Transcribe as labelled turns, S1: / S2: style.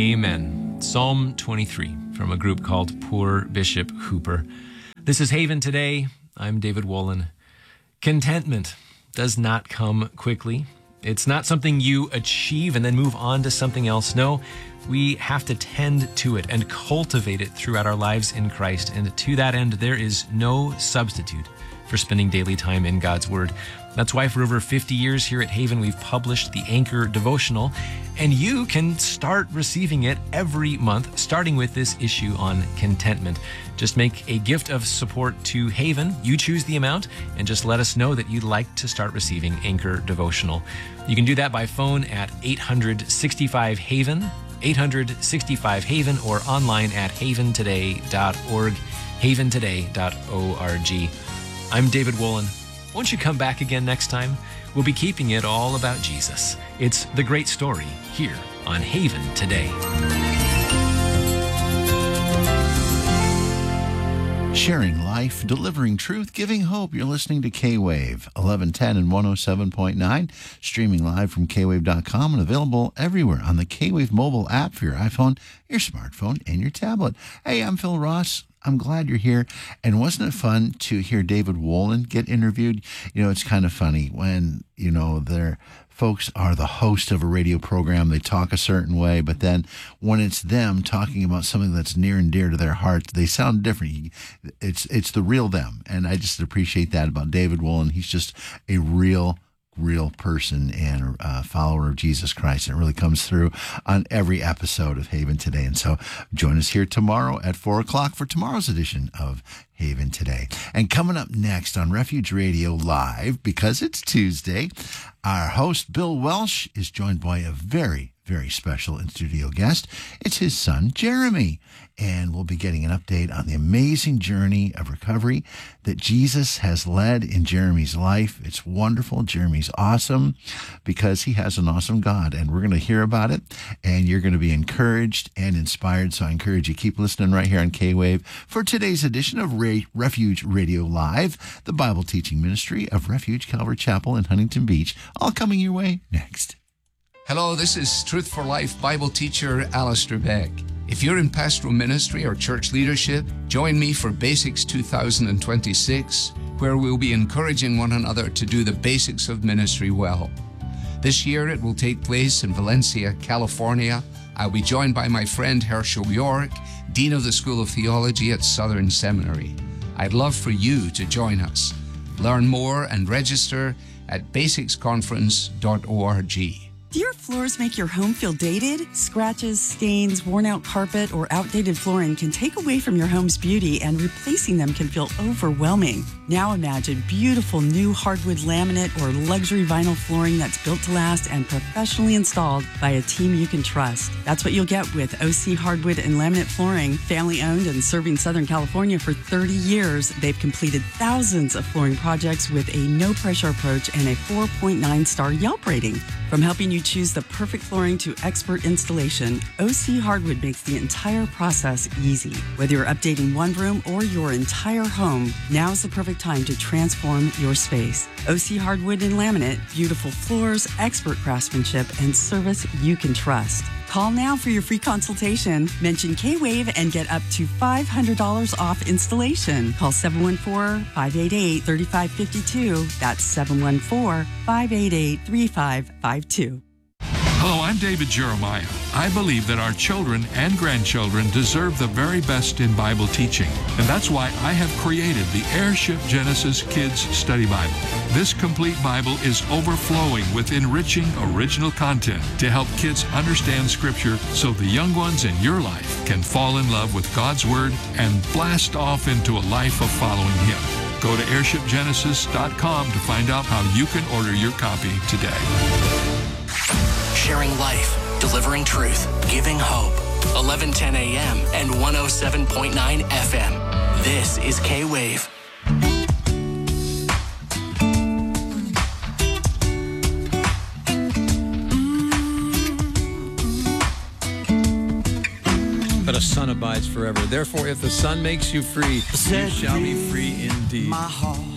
S1: Amen. Psalm 23 from a group called Poor Bishop Hooper. This is Haven Today. I'm David Wolin. Contentment does not come quickly. It's not something you achieve and then move on to something else. No, we have to tend to it and cultivate it throughout our lives in Christ. And to that end, there is no substitute for spending daily time in God's Word. That's why for over 50 years here at Haven, we've published the Anchor Devotional, and you can start receiving it every month, starting with this issue on contentment. Just make a gift of support to Haven. You choose the amount, and just let us know that you'd like to start receiving Anchor Devotional. You can do that by phone at 865-HAVEN, 865-HAVEN, or online at haventoday.org, haventoday.org. I'm David Wolin. Won't you come back again next time? We'll be keeping it all about Jesus. It's The Great Story here on Haven Today.
S2: Sharing life, delivering truth, giving hope. You're listening to K-Wave, 1110 and 107.9, streaming live from kwave.com and available everywhere on the K-Wave mobile app for your iPhone, your smartphone, and your tablet. Hey, I'm Phil Ross. I'm glad you're here. And wasn't it fun to hear David Wolin get interviewed? You know, it's kind of funny when, their folks are the host of a radio program, they talk a certain way, but then when it's them talking about something that's near and dear to their hearts, they sound different. It's the real them. And I just appreciate that about David Wolin. He's just a real person and a follower of Jesus Christ. And it really comes through on every episode of Haven Today. And so join us here tomorrow at 4 o'clock for tomorrow's edition of Haven Today. And coming up next on Refuge Radio Live, because it's Tuesday, our host, Bill Welsh, is joined by a very, very special in-studio guest. It's his son, Jeremy. And we'll be getting an update on the amazing journey of recovery that Jesus has led in Jeremy's life. It's wonderful. Jeremy's awesome because he has an awesome God. And we're going to hear about it, and you're going to be encouraged and inspired. So I encourage you, keep listening right here on K-Wave for today's edition of Refuge Radio Live, the Bible teaching ministry of Refuge Calvary Chapel in Huntington Beach. All coming your way next.
S3: Hello, this is Truth for Life Bible teacher Alistair Beck. If you're in pastoral ministry or church leadership, join me for Basics 2026, where we'll be encouraging one another to do the basics of ministry well. This year it will take place in Valencia, California. I'll be joined by my friend Herschel York, Dean of the School of Theology at Southern Seminary. I'd love for you to join us. Learn more and register at basicsconference.org.
S4: Do your floors make your home feel dated? Scratches, stains, worn-out carpet, or outdated flooring can take away from your home's beauty, and replacing them can feel overwhelming. Now imagine beautiful new hardwood laminate or luxury vinyl flooring that's built to last and professionally installed by a team you can trust. That's what you'll get with OC Hardwood and Laminate Flooring. Family-owned and serving Southern California for 30 years, they've completed thousands of flooring projects with a no-pressure approach and a 4.9-star Yelp rating. From helping you choose the perfect flooring to expert installation, OC Hardwood makes the entire process easy. Whether you're updating one room or your entire home, now's the perfect time to transform your space. OC Hardwood and Laminate, beautiful floors, expert craftsmanship, and service you can trust. Call now for your free consultation. Mention K-Wave and get up to $500 off installation. Call 714-588-3552. That's 714-588-3552.
S5: Hello, I'm David Jeremiah. I believe that our children and grandchildren deserve the very best in Bible teaching. And that's why I have created the Airship Genesis Kids Study Bible. This complete Bible is overflowing with enriching original content to help kids understand Scripture so the young ones in your life can fall in love with God's Word and blast off into a life of following Him. Go to airshipgenesis.com to find out how you can order your copy today.
S6: Sharing life, delivering truth, giving hope. 1110 a.m. and 107.9 FM. This is K-Wave.
S7: But a son abides forever. Therefore, if the Son makes you free, you shall be free indeed.
S8: My heart